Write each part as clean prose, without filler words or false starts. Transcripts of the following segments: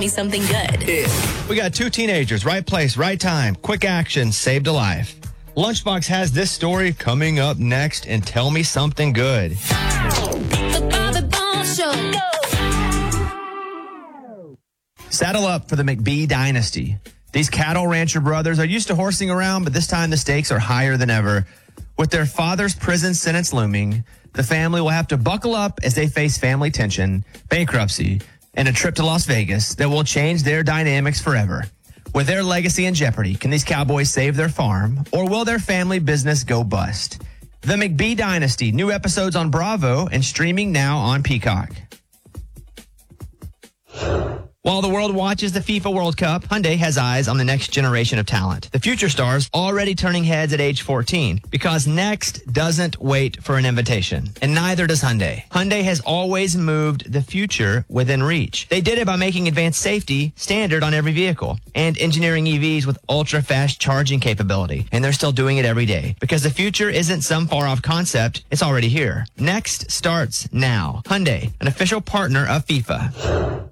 me something good. We got two teenagers, right place, right time, quick action, saved a life. Lunchbox has this story coming up next in Tell Me Something Good. The Bobby Bones Show. Saddle up for the McBee dynasty. These cattle rancher brothers are used to horsing around, but this time the stakes are higher than ever. With their father's prison sentence looming, the family will have to buckle up as they face family tension, bankruptcy, and a trip to Las Vegas that will change their dynamics forever. With their legacy in jeopardy, can these cowboys save their farm, or will their family business go bust? The McBee Dynasty, new episodes on Bravo and streaming now on Peacock. While the world watches the FIFA World Cup, Hyundai has eyes on the next generation of talent. The future stars already turning heads at age 14 because next doesn't wait for an invitation. And neither does Hyundai. Hyundai has always moved the future within reach. They did it by making advanced safety standard on every vehicle and engineering EVs with ultra-fast charging capability. And they're still doing it every day because the future isn't some far-off concept. It's already here. Next starts now. Hyundai, an official partner of FIFA.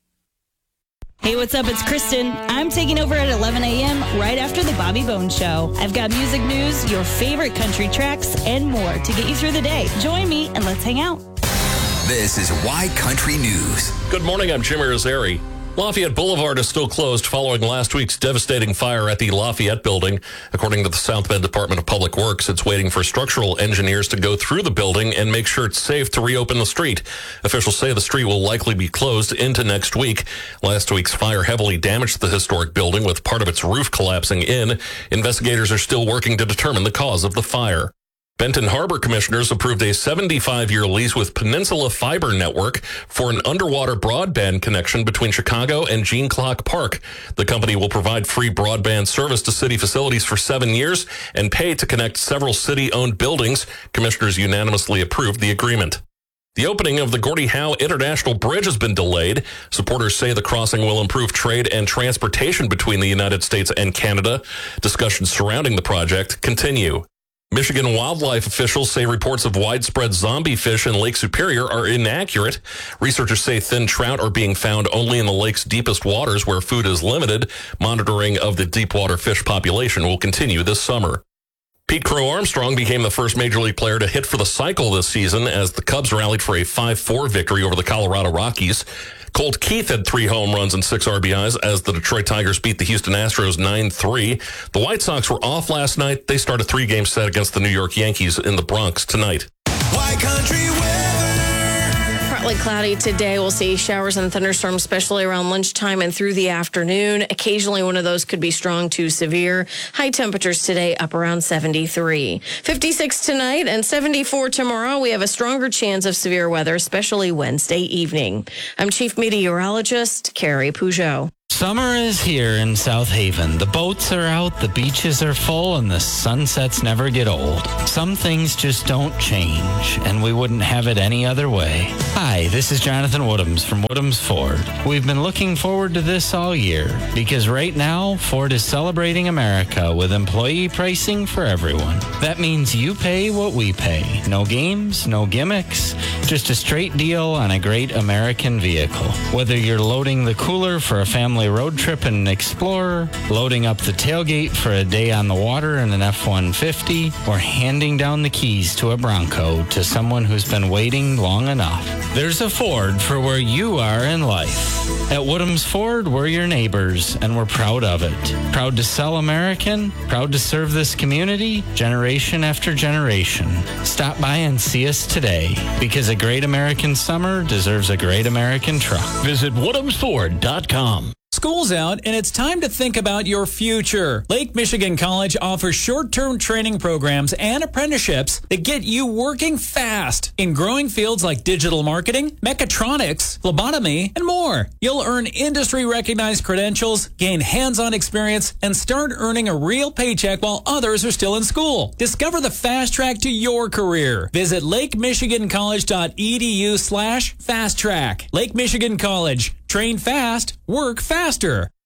Hey, what's up? It's Kristen. I'm taking over at 11 a.m. right after the Bobby Bones Show. I've got music news, your favorite country tracks, and more to get you through the day. Join me and let's hang out. This is Why Country News. Good morning, I'm Jim Irizarry. Lafayette Boulevard is still closed following last week's devastating fire at the Lafayette building. According to the South Bend Department of Public Works, it's waiting for structural engineers to go through the building and make sure it's safe to reopen the street. Officials say the street will likely be closed into next week. Last week's fire heavily damaged the historic building with part of its roof collapsing in. Investigators are still working to determine the cause of the fire. Benton Harbor commissioners approved a 75-year lease with Peninsula Fiber Network for an underwater broadband connection between Chicago and Gene Clock Park. The company will provide free broadband service to city facilities for 7 years and pay to connect several city-owned buildings. Commissioners unanimously approved the agreement. The opening of the Gordie Howe International Bridge has been delayed. Supporters say the crossing will improve trade and transportation between the United States and Canada. Discussions surrounding the project continue. Michigan wildlife officials say reports of widespread zombie fish in Lake Superior are inaccurate. Researchers say thin trout are being found only in the lake's deepest waters where food is limited. Monitoring of the deepwater fish population will continue this summer. Pete Crow Armstrong became the first Major League player to hit for the cycle this season as the Cubs rallied for a 5-4 victory over the Colorado Rockies. Colt Keith had 3 home runs and 6 RBIs as the Detroit Tigers beat the Houston Astros 9-3. The White Sox were off last night. They start a 3-game set against the New York Yankees in the Bronx tonight. Why Country Weather? Partly cloudy today. We'll see showers and thunderstorms, especially around lunchtime and through the afternoon. Occasionally, one of those could be strong to severe. High temperatures today up around 73. 56 tonight and 74 tomorrow. We have a stronger chance of severe weather, especially Wednesday evening. I'm Chief Meteorologist Carrie Peugeot. Summer is here in South Haven. The boats are out, the beaches are full, and the sunsets never get old. Some things just don't change, and we wouldn't have it any other way. Hi, this is Jonathan Woodhams from Woodhams Ford. We've been looking forward to this all year, because right now, Ford is celebrating America with employee pricing for everyone. That means you pay what we pay. No games, no gimmicks, just a straight deal on a great American vehicle. Whether you're loading the cooler for a family road trip in an Explorer, loading up the tailgate for a day on the water in an F-150, or handing down the keys to a Bronco to someone who's been waiting long enough. There's a Ford for where you are in life. At Woodhams Ford, we're your neighbors, and we're proud of it. Proud to sell American, proud to serve this community, generation after generation. Stop by and see us today, because a great American summer deserves a great American truck. Visit WoodhamsFord.com. School's out, and it's time to think about your future. Lake Michigan College offers short-term training programs and apprenticeships that get you working fast in growing fields like digital marketing, mechatronics, phlebotomy, and more. You'll earn industry-recognized credentials, gain hands-on experience, and start earning a real paycheck while others are still in school. Discover the fast track to your career. Visit lakemichigancollege.edu/fast track. Lake Michigan College. Train fast, work faster.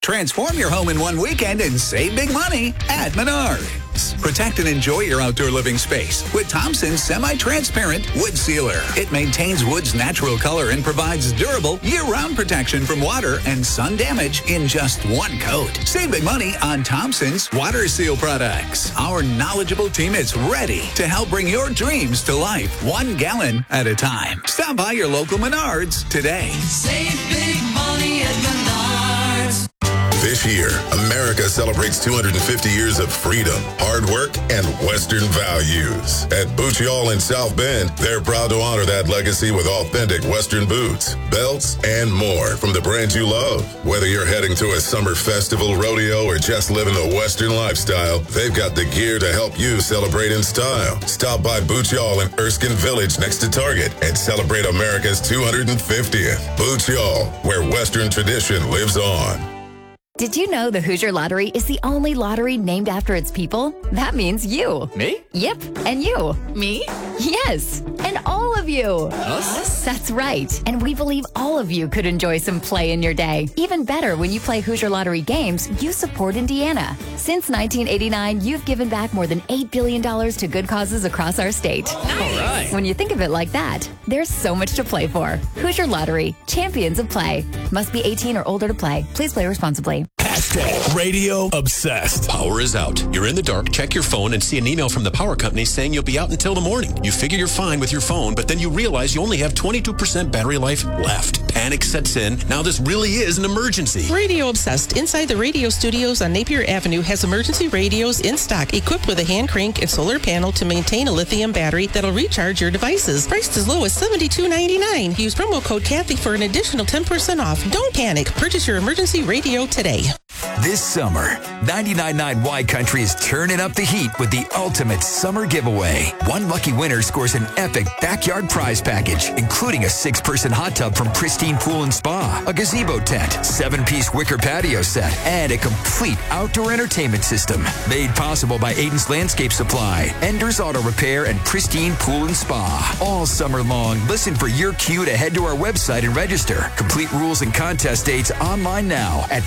Transform your home in one weekend and save big money at Menards. Protect and enjoy your outdoor living space with Thompson's semi-transparent wood sealer. It maintains wood's natural color and provides durable year-round protection from water and sun damage in just one coat. Save big money on Thompson's water seal products. Our knowledgeable team is ready to help bring your dreams to life 1 gallon at a time. Stop by your local Menards today. Save big money at Menards. This year, America celebrates 250 years of freedom, hard work, and Western values. At Bucciol in South Bend, they're proud to honor that legacy with authentic Western boots, belts, and more from the brands you love. Whether you're heading to a summer festival, rodeo, or just living the Western lifestyle, they've got the gear to help you celebrate in style. Stop by Bucciol in Erskine Village next to Target and celebrate America's 250th. Bucciol, where Western tradition lives on. Did you know the Hoosier Lottery is the only lottery named after its people? That means you. Me? Yep, and you. Me? Yes, and all of you. Us? That's right. And we believe all of you could enjoy some play in your day. Even better, when you play Hoosier Lottery games, you support Indiana. Since 1989, you've given back more than $8 billion to good causes across our state. Nice. All right. When you think of it like that, there's so much to play for. Hoosier Lottery, champions of play. Must be 18 or older to play. Please play responsibly. Hashtag radio obsessed. Power is out. You're in the dark, check your phone and see an email from the power company saying you'll be out until the morning. You figure you're fine with your phone, but then you realize you only have 22% battery life left. Panic sets in. Now this really is an emergency. Radio Obsessed inside the radio studios on Napier Avenue has emergency radios in stock equipped with a hand crank and solar panel to maintain a lithium battery that'll recharge your devices. Priced as low as $72.99. Use promo code Kathy for an additional 10% off. Don't panic. Purchase your emergency radio today. This summer, 99.9 Y Country is turning up the heat with the ultimate summer giveaway. One lucky winner scores an epic backyard prize package, including a 6-person hot tub from Pristine Pool and Spa, a gazebo tent, 7-piece wicker patio set, and a complete outdoor entertainment system. Made possible by Aiden's Landscape Supply, Ender's Auto Repair, and Pristine Pool and Spa. All summer long, listen for your cue to head to our website and register. Complete rules and contest dates online now at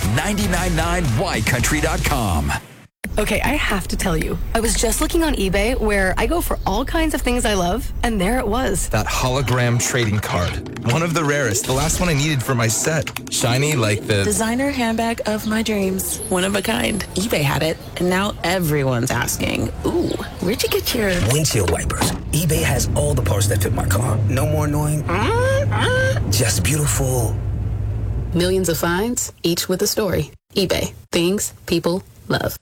999ycountry.com. Okay, I have to tell you, I was just looking on eBay where I go for all kinds of things I love, and there it was. That hologram trading card. One of the rarest. The last one I needed for my set. Shiny like the designer handbag of my dreams. One of a kind. eBay had it, and now everyone's asking, ooh, where'd you get your windshield wipers? eBay has all the parts that fit my car. No more annoying. Just beautiful. Millions of finds, each with a story. eBay. Things people love.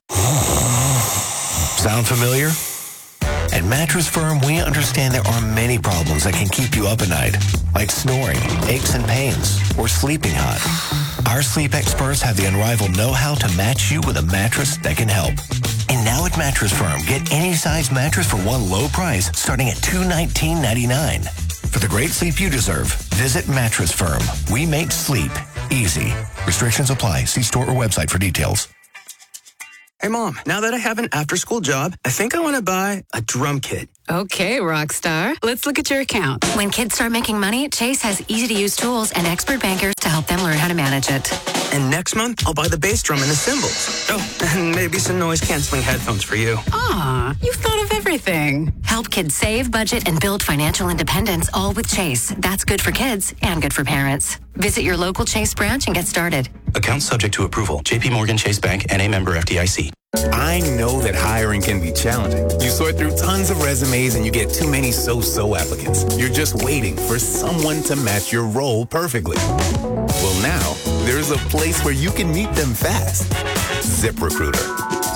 Sound familiar? At Mattress Firm, we understand there are many problems that can keep you up at night, like snoring, aches and pains, or sleeping hot. Our sleep experts have the unrivaled know-how to match you with a mattress that can help. And now at Mattress Firm, get any size mattress for one low price, starting at $219.99. For the great sleep you deserve, visit Mattress Firm. We make sleep easy. Restrictions apply. See store or website for details. Hey, Mom, now that I have an after-school job, I think I want to buy a drum kit. Okay, Rockstar. Let's look at your account. When kids start making money, Chase has easy-to-use tools and expert bankers to help them learn how to manage it. And next month, I'll buy the bass drum and the cymbals. Oh, and maybe some noise-canceling headphones for you. Aw, you've thought of everything. Help kids save, budget, and build financial independence, all with Chase. That's good for kids and good for parents. Visit your local Chase branch and get started. Account subject to approval. J.P. Morgan Chase Bank, N.A. member FDIC. I know that hiring can be challenging. You sort through tons of resumes and you get too many so-so applicants. You're just waiting for someone to match your role perfectly. Well, now, there's a place where you can meet them fast. ZipRecruiter.